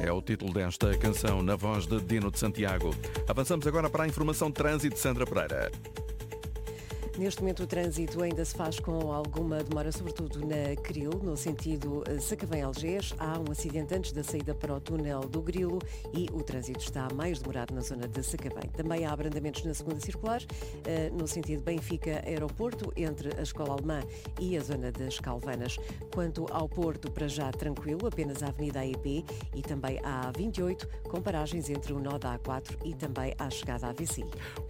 É o título desta canção na voz de Dino de Santiago. Avançamos agora para a informação de trânsito de Sandra Pereira. Neste momento o trânsito ainda se faz com alguma demora, sobretudo na Cril, no sentido Sacavém-Algés. Há um acidente antes da saída para o túnel do Grilo e o trânsito está mais demorado na zona de Sacavém. Também há abrandamentos na segunda circular, no sentido Benfica-Aeroporto, entre a Escola Alemã e a zona das Calvanas. Quanto ao Porto, para já tranquilo, apenas a Avenida AEP e também a A28, com paragens entre o nó da A4 e também à chegada à VCI.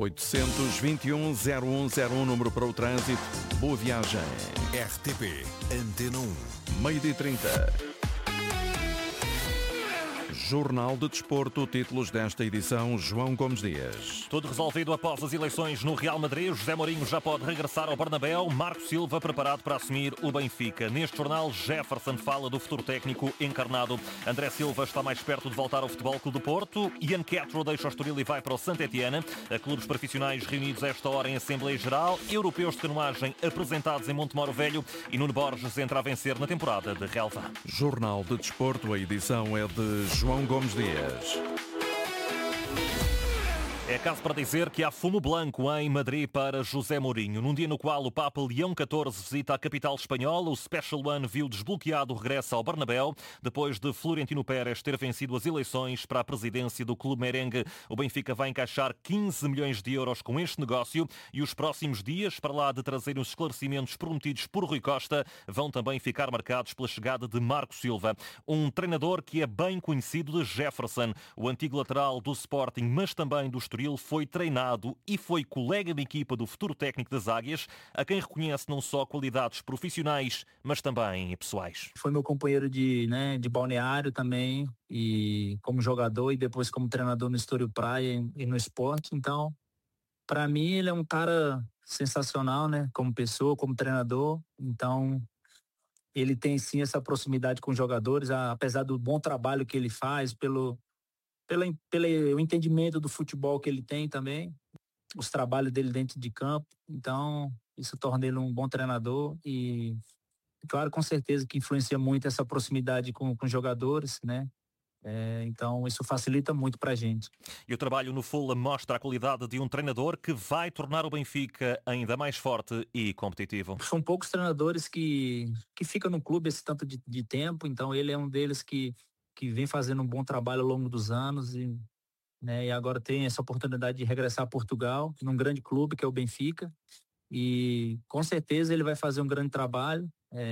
821-0101, número para o trânsito. Boa viagem. RTP Antena 1. Meio-dia 30. Jornal de Desporto, títulos desta edição, João Gomes Dias. Tudo resolvido após as eleições no Real Madrid. José Mourinho já pode regressar ao Bernabéu. Marco Silva preparado para assumir o Benfica. Neste jornal, Jefferson fala do futuro técnico encarnado. André Silva está mais perto de voltar ao Futebol Clube do Porto. Ian Castro deixa o Estoril e vai para o Saint-Étienne. Clubes profissionais reunidos a esta hora em Assembleia Geral. Europeus de canoagem apresentados em Montemoro Velho. E Nuno Borges entra a vencer na temporada de relva. Jornal de Desporto, a edição é de João Gomes Dias. É caso para dizer que há fumo branco em Madrid para José Mourinho. Num dia no qual o Papa Leão XIV visita a capital espanhola, o Special One viu desbloqueado o regresso ao Bernabéu, depois de Florentino Pérez ter vencido as eleições para a presidência do clube merengue. O Benfica vai encaixar 15 milhões de euros com este negócio e os próximos dias, para lá de trazer os esclarecimentos prometidos por Rui Costa, vão também ficar marcados pela chegada de Marco Silva, um treinador que é bem conhecido de Jefferson, o antigo lateral do Sporting, mas também do Estoril. Foi treinado e foi colega de equipa do futuro técnico das Águias, a quem reconhece não só qualidades profissionais, mas também pessoais. Foi meu companheiro de balneário também, e como jogador e depois como treinador no Estoril Praia e no Sport. Então, para mim, ele é um cara sensacional, né? Como pessoa, como treinador. Então, ele tem sim essa proximidade com os jogadores, apesar do bom trabalho que ele faz, pelo entendimento do futebol que ele tem também, os trabalhos dele dentro de campo. Então, isso torna ele um bom treinador e, claro, com certeza que influencia muito essa proximidade com os jogadores, né? Então, isso facilita muito para a gente. E o trabalho no Fulham mostra a qualidade de um treinador que vai tornar o Benfica ainda mais forte e competitivo. São poucos treinadores que ficam no clube esse tanto de tempo, então ele é um deles que vem fazendo um bom trabalho ao longo dos anos e agora tem essa oportunidade de regressar a Portugal, num grande clube que é o Benfica, e com certeza ele vai fazer um grande trabalho,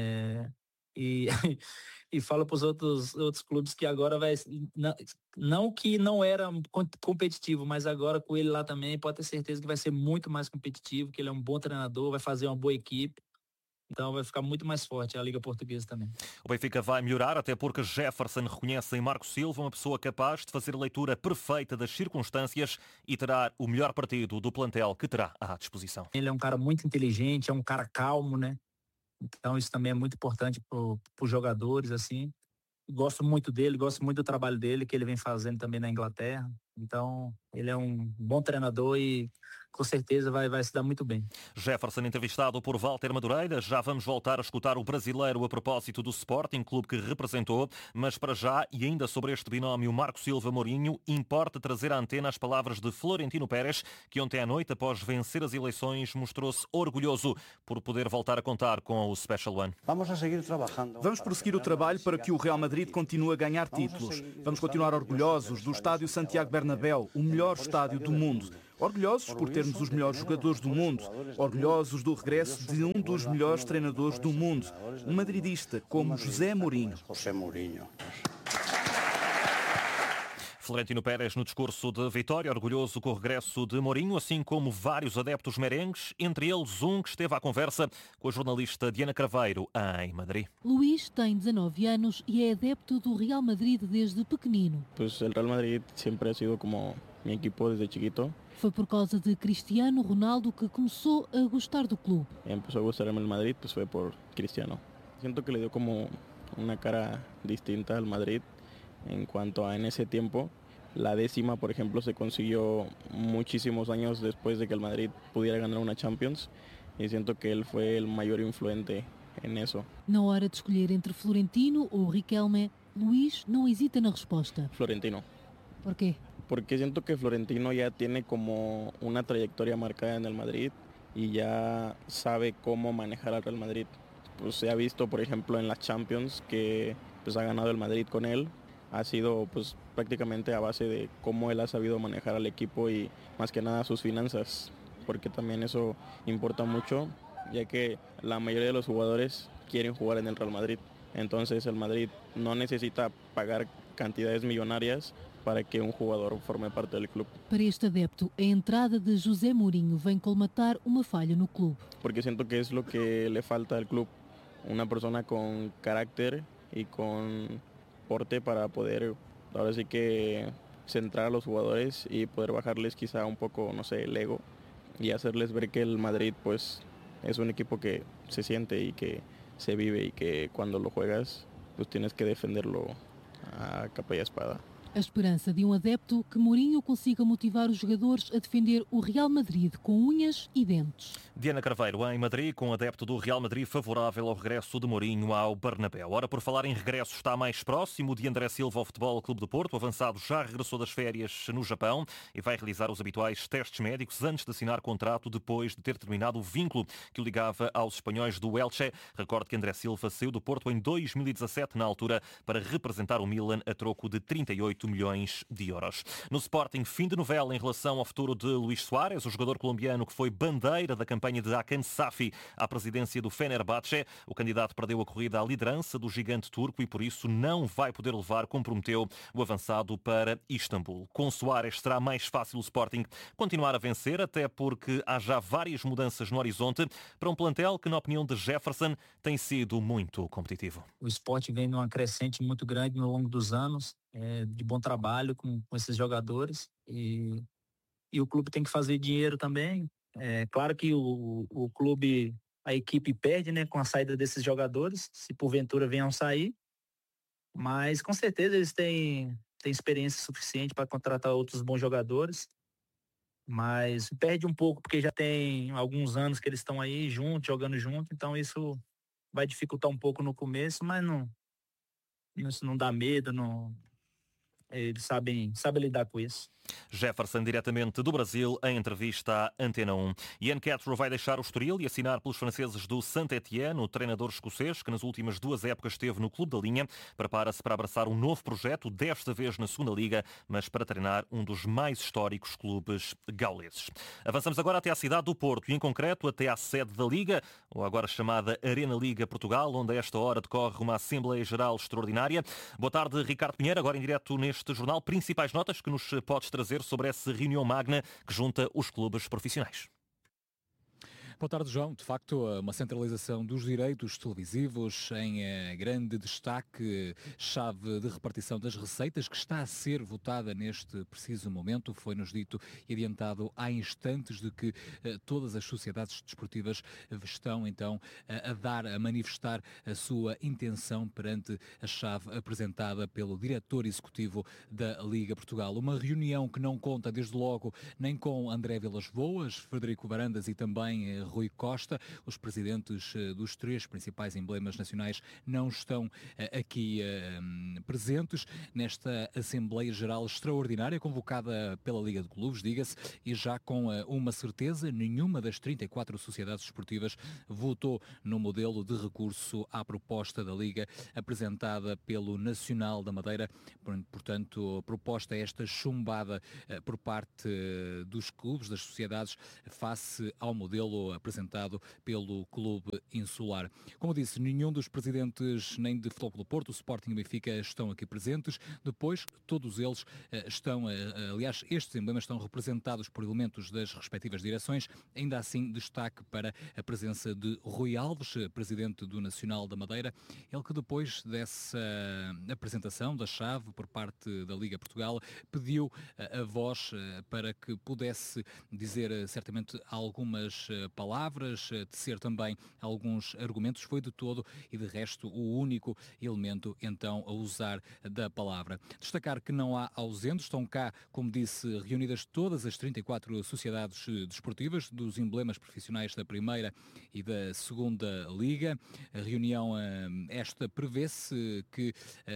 e fala para os outros clubes que agora vai, não que não era competitivo, mas agora com ele lá também pode ter certeza que vai ser muito mais competitivo, que ele é um bom treinador, vai fazer uma boa equipe. Então vai ficar muito mais forte a Liga Portuguesa também. O Benfica vai melhorar, até porque Jefferson reconhece em Marco Silva uma pessoa capaz de fazer a leitura perfeita das circunstâncias e terá o melhor partido do plantel que terá à disposição. Ele é um cara muito inteligente, é um cara calmo, né? Então isso também é muito importante para os jogadores, assim. Gosto muito dele, gosto muito do trabalho dele, que ele vem fazendo também na Inglaterra. Então, ele é um bom treinador e com certeza vai se dar muito bem. Jefferson entrevistado por Walter Madureira. Já vamos voltar a escutar o brasileiro a propósito do Sporting, clube que representou, mas para já, e ainda sobre este binómio Marco Silva-Mourinho, importa trazer à antena as palavras de Florentino Pérez, que ontem à noite, após vencer as eleições, mostrou-se orgulhoso por poder voltar a contar com o Special One. Vamos prosseguir o trabalho para que o Real Madrid continue a ganhar títulos. Vamos continuar orgulhosos do estádio Santiago Bernabéu, o melhor estádio do mundo. Orgulhosos por termos os melhores jogadores do mundo. Orgulhosos do regresso de um dos melhores treinadores do mundo. Um madridista como José Mourinho. Florentino Pérez no discurso de vitória, orgulhoso com o regresso de Mourinho, assim como vários adeptos merengues, entre eles um que esteve à conversa com a jornalista Diana Craveiro, em Madrid. Luís tem 19 anos e é adepto do Real Madrid desde pequenino. Pues el Real Madrid sempre ha sido como mi equipo desde chiquito. Foi por causa de Cristiano Ronaldo que começou a gostar do clube. Empezó a gustarme el Madrid, pues fue por Cristiano. Siento que le dio como una cara distinta al Madrid en cuanto a en ese tiempo. La 10ª, por ejemplo, se consiguió muchísimos años después de que el Madrid pudiera ganar una Champions y siento que él fue el mayor influente en eso. Na hora de escolher entre Florentino ou Riquelme, Luís não hesita na resposta. Florentino. ¿Por qué? Porque siento que Florentino ya tiene como una trayectoria marcada en el Madrid y ya sabe cómo manejar al Real Madrid. Pues se ha visto, por ejemplo, en las Champions que pues ha ganado el Madrid con él. Ha sido pues prácticamente a base de cómo él ha sabido manejar al equipo y más que nada sus finanzas, porque también eso importa mucho, ya que la mayoría de los jugadores quieren jugar en el Real Madrid. Entonces el Madrid no necesita pagar cantidades millonarias para que um jogador forme parte do clube. Para este adepto, a entrada de José Mourinho vem colmatar uma falha no clube. Porque siento que es lo que le falta al club, una persona con carácter y con porte para poder, ahora sí que centrar a los jugadores y poder bajarles quizá un poco, no sé, el ego y hacerles ver que el Madrid pues es un equipo que se siente y que se vive y que cuando lo juegas pues tienes que defenderlo a capa y espada. A esperança de um adepto que Mourinho consiga motivar os jogadores a defender o Real Madrid com unhas e dentes. Diana Carveiro, em Madrid, com um adepto do Real Madrid favorável ao regresso de Mourinho ao Bernabéu. Ora, por falar em regresso, está mais próximo de André Silva ao Futebol Clube do Porto. O avançado já regressou das férias no Japão e vai realizar os habituais testes médicos antes de assinar contrato depois de ter terminado o vínculo que o ligava aos espanhóis do Elche. Recorde que André Silva saiu do Porto em 2017, na altura, para representar o Milan a troco de 38 milhões de euros. No Sporting, fim de novela em relação ao futuro de Luís Soares, o jogador colombiano que foi bandeira da campanha de Hakan Safi à presidência do Fenerbahçe. O candidato perdeu a corrida à liderança do gigante turco e por isso não vai poder levar, comprometeu o avançado, para Istambul. Com Soares será mais fácil o Sporting continuar a vencer, até porque há já várias mudanças no horizonte para um plantel que, na opinião de Jefferson, tem sido muito competitivo. O Sporting vem numa crescente muito grande ao longo dos anos, de bom trabalho com esses jogadores e o clube tem que fazer dinheiro também. É claro que o clube, a equipe perde, né, com a saída desses jogadores, se porventura venham sair, mas com certeza eles têm experiência suficiente para contratar outros bons jogadores, mas perde um pouco porque já tem alguns anos que eles estão aí juntos, jogando junto, então isso vai dificultar um pouco no começo, mas isso não dá medo, não. Eles sabem lidar com isso. Jefferson, diretamente do Brasil, em entrevista à Antena 1. Ian Castro vai deixar o Estoril e assinar pelos franceses do Saint-Étienne. O treinador escocês, que nas últimas 2 épocas esteve no Clube da Linha, prepara-se para abraçar um novo projeto, desta vez na segunda Liga, mas para treinar um dos mais históricos clubes gauleses. Avançamos agora até à cidade do Porto e, em concreto, até à sede da Liga, ou agora chamada Arena Liga Portugal, onde a esta hora decorre uma Assembleia Geral extraordinária. Boa tarde, Ricardo Pinheiro, agora em direto neste jornal. Principais notas que nos podes trazer sobre essa reunião magna que junta os clubes profissionais. Boa tarde, João. De facto, uma centralização dos direitos televisivos em grande destaque, chave de repartição das receitas, que está a ser votada neste preciso momento. Foi-nos dito e adiantado há instantes de que todas as sociedades desportivas estão, então, a manifestar a sua intenção perante a chave apresentada pelo diretor executivo da Liga Portugal. Uma reunião que não conta, desde logo, nem com André Vilas-Boas, Frederico Varandas e também Rui Costa. Os presidentes dos 3 principais emblemas nacionais não estão aqui presentes nesta Assembleia Geral extraordinária convocada pela Liga de Clubes, diga-se, e já com uma certeza: nenhuma das 34 sociedades esportivas votou no modelo de recurso à proposta da Liga apresentada pelo Nacional da Madeira. Portanto, proposta esta chumbada por parte dos clubes, das sociedades, face ao modelo apresentado pelo Clube Insular. Como disse, nenhum dos presidentes nem de Futebol Clube do Porto, o Sporting e o Benfica estão aqui presentes. Depois, todos eles estão, aliás, estes emblemas estão representados por elementos das respectivas direções. Ainda assim, destaque para a presença de Rui Alves, presidente do Nacional da Madeira, ele que depois dessa apresentação da chave por parte da Liga Portugal pediu a voz para que pudesse dizer certamente algumas palavras palavras, tecer também alguns argumentos, foi de todo e de resto o único elemento então a usar da palavra. Destacar que não há ausentes, estão cá, como disse, reunidas todas as 34 sociedades desportivas dos emblemas profissionais da primeira e da segunda liga. A reunião esta prevê-se que,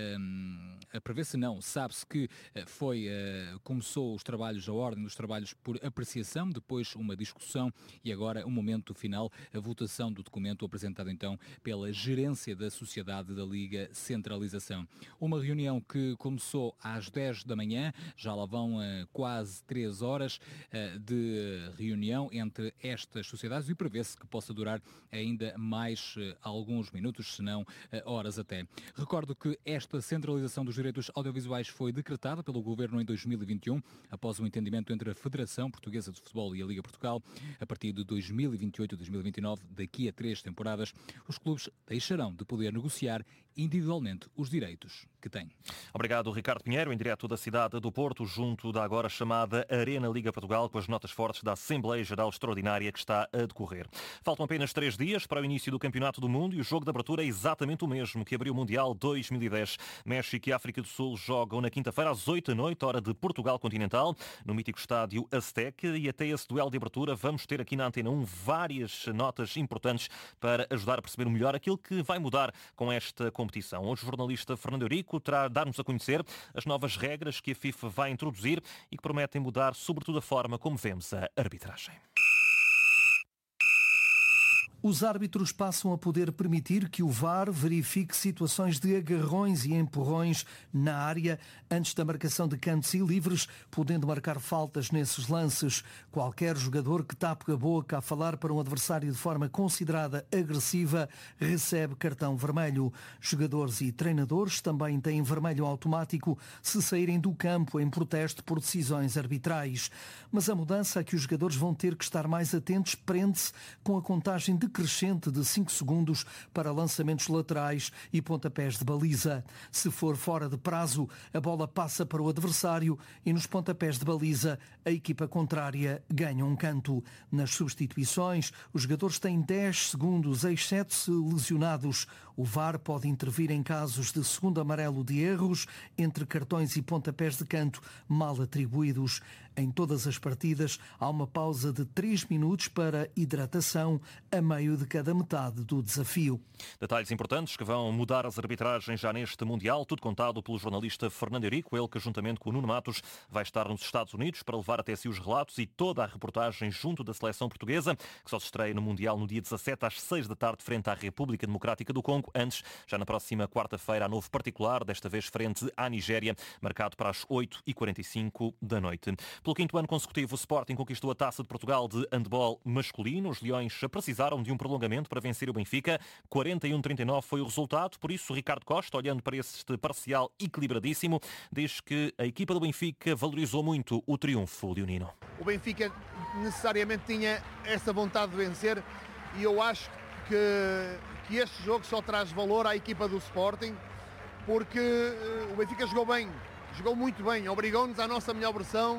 sabe-se que começou os trabalhos, a ordem dos trabalhos por apreciação, depois uma discussão e agora o momento final, a votação do documento apresentado então pela gerência da Sociedade da Liga Centralização. Uma reunião que começou às 10 da manhã, já lá vão quase 3 horas de reunião entre estas sociedades e prevê-se que possa durar ainda mais alguns minutos, se não horas até. Recordo que esta centralização dos direitos audiovisuais foi decretada pelo Governo em 2021, após um entendimento entre a Federação Portuguesa de Futebol e a Liga Portugal. A partir de 2028-2029, daqui a 3 temporadas, os clubes deixarão de poder negociar individualmente os direitos que têm. Obrigado, Ricardo Pinheiro, em direto da cidade do Porto, junto da agora chamada Arena Liga Portugal, com as notas fortes da Assembleia Geral Extraordinária que está a decorrer. Faltam apenas 3 dias para o início do Campeonato do Mundo e o jogo de abertura é exatamente o mesmo que abriu o Mundial 2010. México e África do Sul jogam na quinta-feira às 8 da noite, hora de Portugal continental, no mítico estádio Azteca, e até esse duelo de abertura vamos ter aqui na Antena 1 várias notas importantes para ajudar a perceber melhor aquilo que vai mudar com esta competição. Hoje o jornalista Fernando Eurico terá de dar-nos a conhecer as novas regras que a FIFA vai introduzir e que prometem mudar sobretudo a forma como vemos a arbitragem. Os árbitros passam a poder permitir que o VAR verifique situações de agarrões e empurrões na área antes da marcação de cantos e livres, podendo marcar faltas nesses lances. Qualquer jogador que tape a boca a falar para um adversário de forma considerada agressiva recebe cartão vermelho. Jogadores e treinadores também têm vermelho automático se saírem do campo em protesto por decisões arbitrais. Mas a mudança a que os jogadores vão ter que estar mais atentos prende-se com a contagem decrescente de 5 segundos para lançamentos laterais e pontapés de baliza. Se for fora de prazo, a bola passa para o adversário e nos pontapés de baliza a equipa contrária ganha um canto. Nas substituições, os jogadores têm 10 segundos, exceto se lesionados. O VAR pode intervir em casos de segundo amarelo de erros entre cartões e pontapés de canto mal atribuídos. Em todas as partidas há uma pausa de 3 minutos para hidratação a meio de cada metade do desafio. Detalhes importantes que vão mudar as arbitragens já neste Mundial, tudo contado pelo jornalista Fernando Eurico, ele que juntamente com o Nuno Matos vai estar nos Estados Unidos para levar até si os relatos e toda a reportagem junto da seleção portuguesa, que só se estreia no Mundial no dia 17 às 6 da tarde frente à República Democrática do Congo. Antes, já na próxima quarta-feira, há novo particular, desta vez frente à Nigéria, marcado para as 8h45 da noite. Pelo 5º ano consecutivo, o Sporting conquistou a Taça de Portugal de handball masculino. Os Leões precisaram de um prolongamento para vencer o Benfica. 41-39 foi o resultado. Por isso, Ricardo Costa, olhando para este parcial equilibradíssimo, diz que a equipa do Benfica valorizou muito o triunfo leonino. O Benfica necessariamente tinha essa vontade de vencer e eu acho que este jogo só traz valor à equipa do Sporting, porque o Benfica jogou bem, jogou muito bem, obrigou-nos à nossa melhor versão.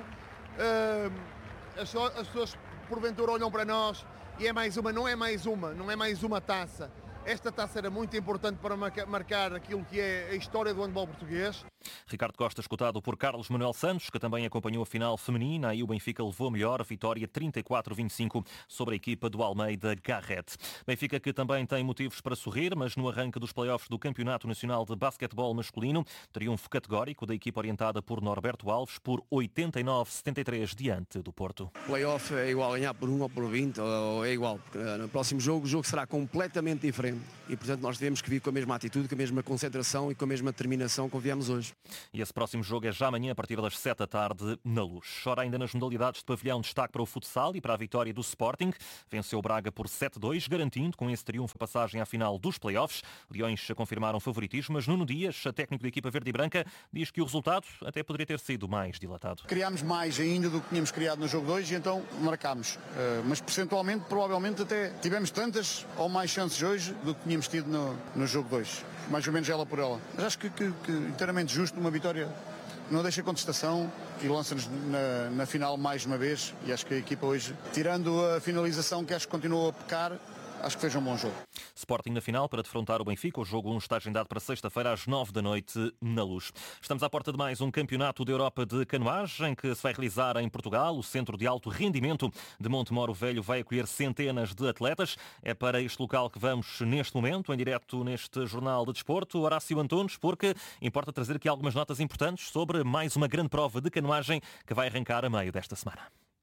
As pessoas porventura olham para nós e é mais uma, não é mais uma taça. Esta taça era muito importante para marcar aquilo que é a história do handball português. Ricardo Costa, escutado por Carlos Manuel Santos, que também acompanhou a final feminina. Aí o Benfica levou a melhor, vitória 34-25 sobre a equipa do Almeida Garrett. Benfica que também tem motivos para sorrir, mas no arranque dos play-offs do Campeonato Nacional de Basquetebol Masculino, triunfo categórico da equipa orientada por Norberto Alves por 89-73 diante do Porto. Play-off é igual ganhar por 1 ou por 20, ou é igual, porque no próximo jogo o jogo será completamente diferente. E, portanto, nós temos que vir com a mesma atitude, com a mesma concentração e com a mesma determinação que viemos hoje. E esse próximo jogo é já amanhã, a partir das 7 da tarde, na Luz. Chora ainda nas modalidades de pavilhão, destaque para o futsal e para a vitória do Sporting. Venceu o Braga por 7-2, garantindo com esse triunfo a passagem à final dos play-offs. Leões confirmaram favoritismo, mas Nuno Dias, técnico da equipa verde e branca, diz que o resultado até poderia ter sido mais dilatado. Criámos mais ainda do que tínhamos criado no jogo 2 e então marcámos. Mas percentualmente, provavelmente até tivemos tantas ou mais chances hoje do que tínhamos tido no jogo 2. Mais ou menos ela por ela. Mas acho que inteiramente justo, uma vitória não deixa contestação. e lança-nos na final mais uma vez. E acho que a equipa hoje, tirando a finalização que acho que continua a pecar, acho que fez um bom jogo. Sporting na final para defrontar o Benfica. O jogo 1 está agendado para sexta-feira às 9 da noite na Luz. Estamos à porta de mais um campeonato da Europa de canoagem que se vai realizar em Portugal. O Centro de Alto Rendimento de Montemoro Velho vai acolher centenas de atletas. É para este local que vamos neste momento, em direto neste Jornal de Desporto. Horácio Antunes, porque importa trazer aqui algumas notas importantes sobre mais uma grande prova de canoagem que vai arrancar a meio desta semana.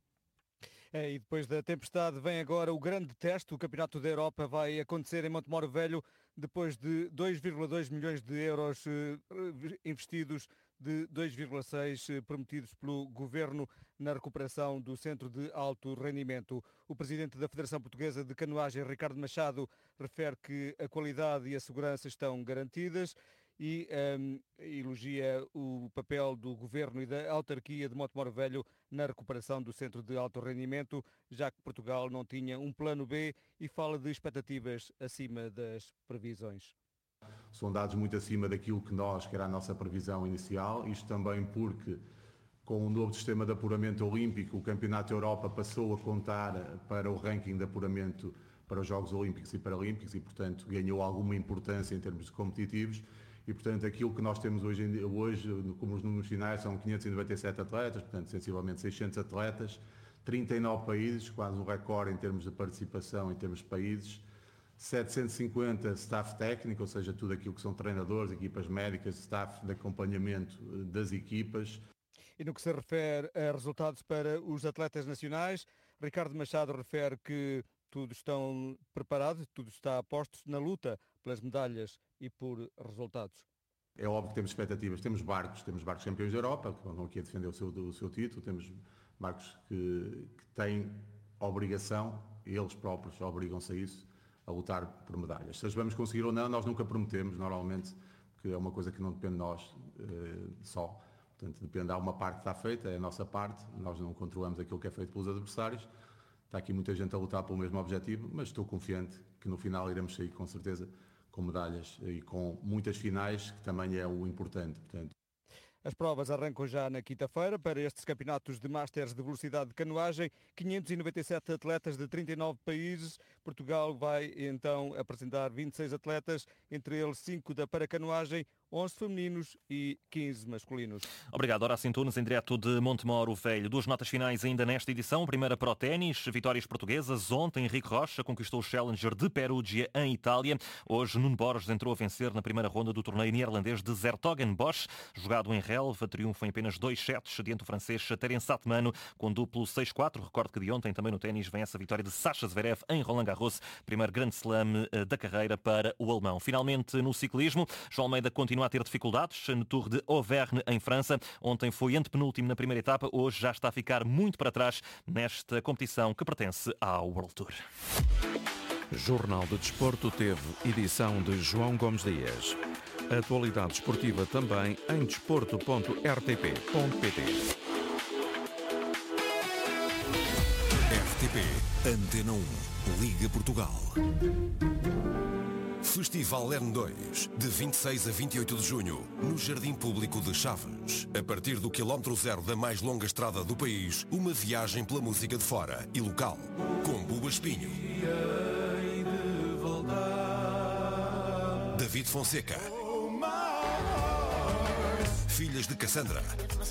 E depois da tempestade vem agora o grande teste. O Campeonato da Europa vai acontecer em Montemoro Velho depois de 2,2 milhões de euros investidos, de 2,6 prometidos pelo Governo na recuperação do Centro de Alto Rendimento. O presidente da Federação Portuguesa de Canoagem, Ricardo Machado, refere que a qualidade e a segurança estão garantidas e elogia o papel do Governo e da autarquia de Montemoro Velho na recuperação do Centro de Alto Rendimento, já que Portugal não tinha um plano B, e fala de expectativas acima das previsões. São dados muito acima daquilo que era a nossa previsão inicial, isto também porque com o novo sistema de apuramento olímpico o Campeonato da Europa passou a contar para o ranking de apuramento para os Jogos Olímpicos e Paralímpicos e, portanto, ganhou alguma importância em termos competitivos. E, portanto, aquilo que nós temos hoje, como os números finais, são 597 atletas, portanto, sensivelmente 600 atletas, 39 países, quase um recorde em termos de participação, em termos de países, 750 staff técnico, ou seja, tudo aquilo que são treinadores, equipas médicas, staff de acompanhamento das equipas. E no que se refere a resultados para os atletas nacionais, Ricardo Machado refere que tudo estão preparados, tudo está a postos na luta pelas medalhas e por resultados. É óbvio que temos expectativas, temos barcos campeões da Europa, que vão aqui a defender o seu título, temos barcos que têm obrigação, eles próprios obrigam-se a isso, a lutar por medalhas. Se as vamos conseguir ou não, nós nunca prometemos, normalmente, porque é uma coisa que não depende de nós só. Portanto, depende, há uma parte que está feita, é a nossa parte, nós não controlamos aquilo que é feito pelos adversários. Está aqui muita gente a lutar pelo mesmo objetivo, mas estou confiante que no final iremos sair com certeza com medalhas e com muitas finais, que também é o importante. Portanto, as provas arrancam já na quinta-feira para estes campeonatos de Masters de velocidade de canoagem. 597 atletas de 39 países. Portugal vai então apresentar 26 atletas, entre eles 5 da paracanoagem, 11 femininos e 15 masculinos. Obrigado, Horácio Antunes, em direto de Montemoro Velho. Duas notas finais ainda nesta edição. Primeira para o ténis, vitórias portuguesas. Ontem, Henrique Rocha conquistou o Challenger de Perugia, em Itália. Hoje, Nuno Borges entrou a vencer na primeira ronda do torneio neerlandês de 'Zertogenbosch, jogado em relva. Triunfo em apenas 2 sets diante do francês Terence Satmano, com duplo 6-4. Recordo que de ontem, também no ténis, vem essa vitória de Sasha Zverev em Roland Garros, primeiro grande slam da carreira para o alemão. Finalmente, no ciclismo, João Almeida continua a ter dificuldades no Tour de Auvergne, em França. Ontem foi antepenúltimo na primeira etapa, hoje já está a ficar muito para trás nesta competição que pertence ao World Tour. Jornal de Desporto teve edição de João Gomes Dias. A atualidade esportiva também em desporto.rtp.pt. RTP Antena 1, Liga Portugal. Festival N2, de 26 a 28 de junho, no Jardim Público de Chaves. A partir do quilómetro zero da mais longa estrada do país, uma viagem pela música de fora e local, com Buba Espinho, David Fonseca, Filhas de Cassandra,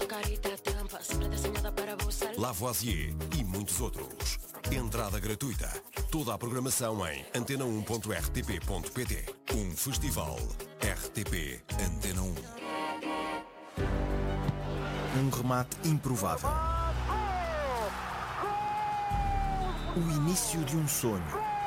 Lavoisier e muitos outros. Entrada gratuita. Toda a programação em antena1.rtp.pt. Um festival RTP Antena 1. Um remate improvável. O início de um sonho.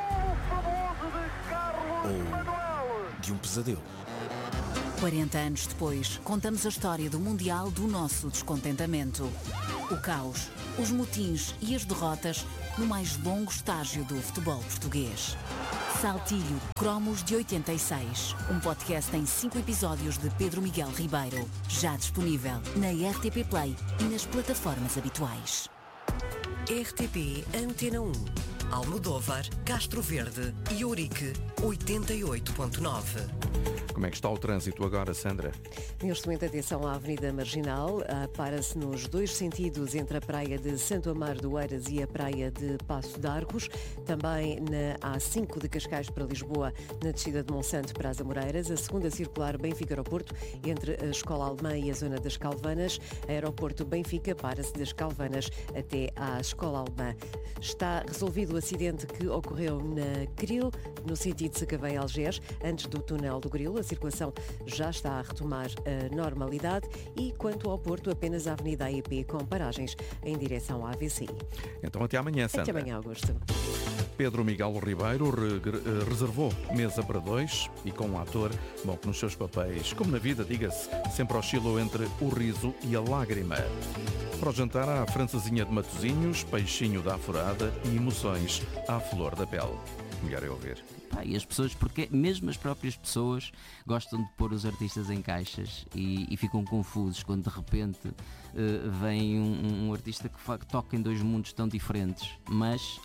Ou de um pesadelo. 40 anos depois, contamos a história do Mundial do nosso descontentamento. O caos, os motins e as derrotas no mais longo estágio do futebol português. Saltilho, Cromos de 86. Um podcast em 5 episódios de Pedro Miguel Ribeiro. Já disponível na RTP Play e nas plataformas habituais. RTP Antena 1. Almodóvar, Castro Verde e Ourique 88.9. Como é que está o trânsito agora, Sandra? Neste momento, atenção à Avenida Marginal. Para-se nos dois sentidos entre a praia de Santo Amaro do Eiras e a praia de Passo de Arcos. Também na A5 de Cascais para Lisboa, na descida de Monsanto para as Amoreiras. A segunda circular Benfica-Aeroporto, entre a Escola Alemã e a zona das Calvanas. Aeroporto Benfica para-se das Calvanas até à Escola Alemã. Está resolvido o acidente que ocorreu na Cril, no sentido de Sacavém-Algés, antes do túnel do Grilo. A circulação já está a retomar a normalidade e, quanto ao Porto, apenas a Avenida AEP com paragens em direção à AVCI. Então até amanhã, Sandra. Até amanhã, Augusto. Pedro Miguel Ribeiro reservou mesa para dois e com um ator, bom, que nos seus papéis, como na vida, diga-se, sempre oscilou entre o riso e a lágrima. Para o jantar há a francesinha de Matosinhos, peixinho da afurada e emoções à flor da pele. Melhor é ouvir. E as pessoas, porque mesmo as próprias pessoas gostam de pôr os artistas em caixas e ficam confusos quando de repente vem um artista que toca em dois mundos tão diferentes, mas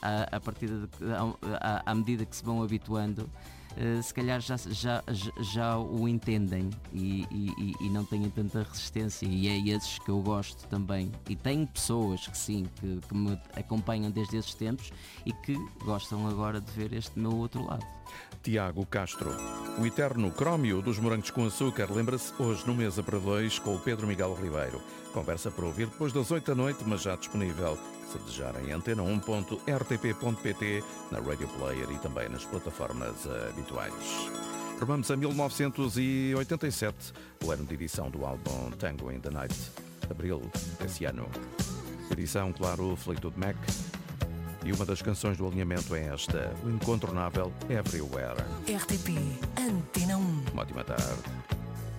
à medida que se vão habituando, se calhar já o entendem e não têm tanta resistência, e é esses que eu gosto também, e tenho pessoas que sim, que me acompanham desde esses tempos e que gostam agora de ver este meu outro lado. Tiago Castro, o eterno crómio dos morangos com açúcar, lembra-se hoje no Mesa para Dois com o Pedro Miguel Ribeiro. Conversa para ouvir depois das 8 da noite, mas já disponível, se desejarem, antena1.rtp.pt, na Radio Player e também nas plataformas habituais. Vamos a 1987, o ano de edição do álbum Tango in the Night, abril desse ano. Edição, claro, Fleetwood Mac. E uma das canções do alinhamento é esta, o incontornável Everywhere. RTP Antena 1. Uma ótima tarde.